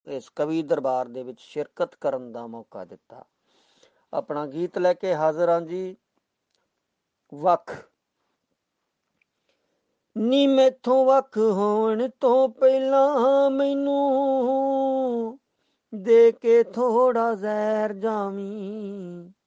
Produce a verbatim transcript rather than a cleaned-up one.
ਇਸ ਕਵੀ ਦਰਬਾਰ ਦੇ ਵਿੱਚ ਸ਼ਿਰਕਤ ਕਰਨ ਦਾ ਮੌਕਾ ਦਿੱਤਾ। ਆਪਣਾ ਗੀਤ ਲੈ ਕੇ ਹਾਜ਼ਰ ਹਾਂ ਜੀ। ਵੱਖ। ਨੀ ਮੈਥੋਂ ਵੱਖ ਹੋਣ ਤੋਂ ਪਹਿਲਾਂ ਮੈਨੂੰ ਦੇ ਕੇ ਥੋੜਾ ਜ਼ਹਿਰ ਜਾਵੀਂ,